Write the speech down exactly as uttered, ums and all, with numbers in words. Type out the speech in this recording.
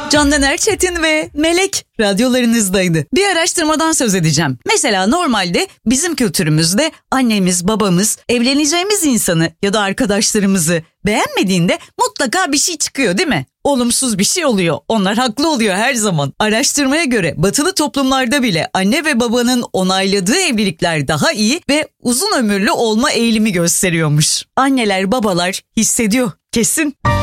Candan Erçetin ve Melek radyolarınızdaydı. Bir araştırmadan söz edeceğim. Mesela normalde bizim kültürümüzde annemiz, babamız evleneceğimiz insanı ya da arkadaşlarımızı beğenmediğinde mutlaka bir şey çıkıyor, değil mi? Olumsuz bir şey oluyor. Onlar haklı oluyor her zaman. Araştırmaya göre batılı toplumlarda bile anne ve babanın onayladığı evlilikler daha iyi ve uzun ömürlü olma eğilimi gösteriyormuş. Anneler, babalar hissediyor kesin.